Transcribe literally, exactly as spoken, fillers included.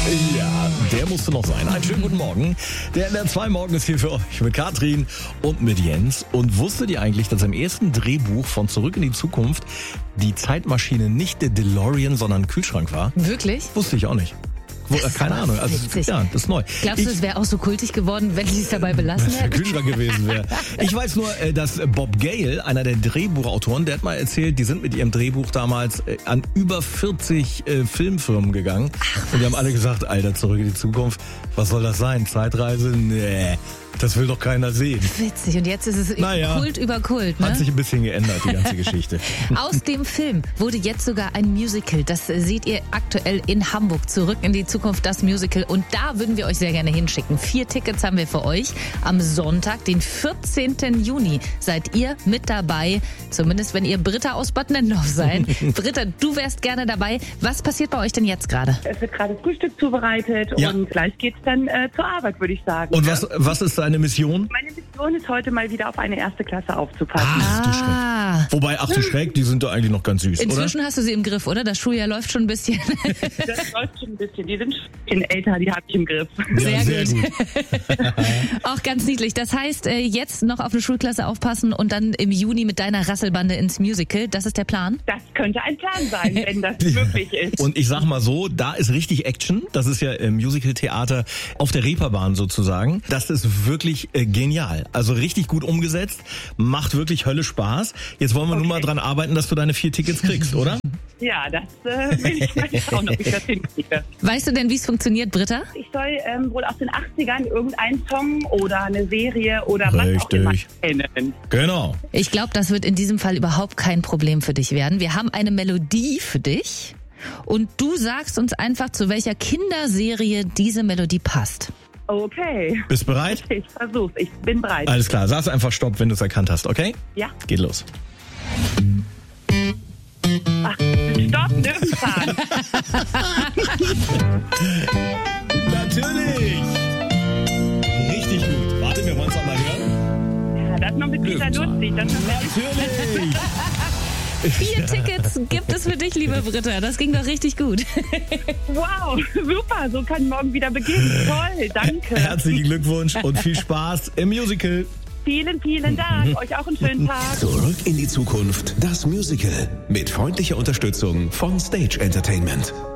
Ja, der musste noch sein. Einen schönen guten Morgen. Der N R zwei Morgen ist hier für euch mit Katrin und mit Jens. Und wusstet ihr eigentlich, dass im ersten Drehbuch von Zurück in die Zukunft die Zeitmaschine nicht der DeLorean, sondern ein Kühlschrank war? Wirklich? Wusste ich auch nicht. Wo, äh, keine Ahnung. Also, ja, das ist neu. Glaubst ich, du, es wäre auch so kultig geworden, wenn sie es dabei belassen dass der hätten? Kühlschrank gewesen wäre. Ich weiß nur, äh, dass Bob Gale, einer der Drehbuchautoren, der hat mal erzählt, die sind mit ihrem Drehbuch damals äh, an über vierzig äh, Filmfirmen gegangen. Ach, und die haben alle gesagt, Alter, Zurück in die Zukunft, was soll das sein? Zeitreise? Nee. Das will doch keiner sehen. Witzig. Und jetzt ist es naja, Kult über Kult, ne? Hat sich ein bisschen geändert, die ganze Geschichte. Aus dem Film wurde jetzt sogar ein Musical. Das seht ihr aktuell in Hamburg. Zurück in die Zukunft, das Musical. Und da würden wir euch sehr gerne hinschicken. Vier Tickets haben wir für euch. Am Sonntag, den vierzehnten Juni, seid ihr mit dabei. Zumindest, wenn ihr Britta aus Bad Nennendorf seid. Britta, du wärst gerne dabei. Was passiert bei euch denn jetzt gerade? Es wird gerade Frühstück zuzubereitet ja. und gleich geht's dann äh, zur Arbeit, würde ich sagen. Und was, was ist deine Mission? Meine Mission ist heute mal wieder auf eine erste Klasse aufzupassen. Ach du Schreck. Wobei, ach du Schreck, die sind doch eigentlich noch ganz süß, Inzwischen oder? hast du sie im Griff, oder? Das Schuljahr läuft schon ein bisschen. Das läuft schon ein bisschen. Die sind schon älter, die habe ich im Griff. Sehr, ja, sehr gut. gut. Auch ganz niedlich. Das heißt, jetzt noch auf eine Schulklasse aufpassen und dann im Juni mit deiner Rasselbande ins Musical. Das ist der Plan? Das könnte ein Plan sein, wenn das möglich ist. Und ich sag mal so, da ist richtig Action. Das ist ja im Musical-Theater auf der Reeperbahn sozusagen. Das ist wirklich äh, genial. Also richtig gut umgesetzt. Macht wirklich Hölle Spaß. Jetzt wollen wir okay. nur mal dran arbeiten, dass du deine vier Tickets kriegst, oder? Ja, das äh, will ich mal schauen, ob ich das hinkriege. Weißt du denn, wie es funktioniert, Britta? Ich soll ähm, wohl aus den achtzigern irgendeinen Song oder eine Serie oder Richtig. was auch immer kennen. Genau. Ich glaube, das wird in diesem Fall überhaupt kein Problem für dich werden. Wir haben eine Melodie für dich und du sagst uns einfach, zu welcher Kinderserie diese Melodie passt. Okay. Bist bereit? Ich versuch's. Ich bin bereit. Alles klar. Sag's einfach Stopp, wenn du es erkannt hast, okay? Ja. Geht los. Ach, Stopp, Löwenzahn. Natürlich. Richtig gut. Warte, wir wollen es auch mal hören. Ja, das noch mit Peter Lustig. Das noch Natürlich. Vier Tickets gibt es für dich, liebe Britta. Das ging doch richtig gut. Wow, super. So kann morgen wieder beginnen. Toll, danke. Herzlichen Glückwunsch und viel Spaß im Musical. Vielen, vielen Dank. Euch auch einen schönen Tag. Zurück in die Zukunft, das Musical. Mit freundlicher Unterstützung von Stage Entertainment.